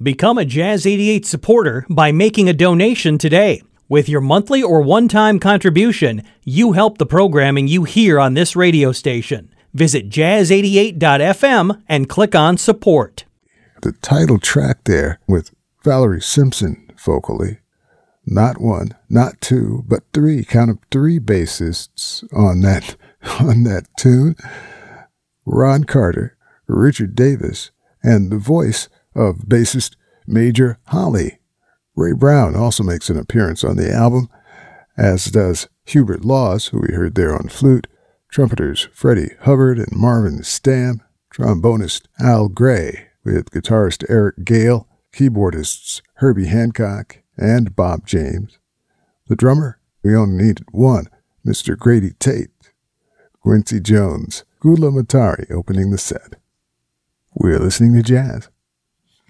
Become a Jazz 88 supporter by making a donation today. With your monthly or one-time contribution, you help the programming you hear on this radio station. Visit jazz88.fm and click on support. The title track there with Valerie Simpson vocally. Not one, not two, but three. Count of three bassists on that tune. Ron Carter, Richard Davis, and the voice of bassist Major Holly. Ray Brown also makes an appearance on the album, as does Hubert Laws, who we heard there on flute, trumpeters Freddie Hubbard and Marvin Stamm, trombonist Al Gray, with guitarist Eric Gale, keyboardists Herbie Hancock and Bob James. The drummer, we only needed one, Mr. Grady Tate. Quincy Jones, Gula Matari opening the set. We're listening to jazz.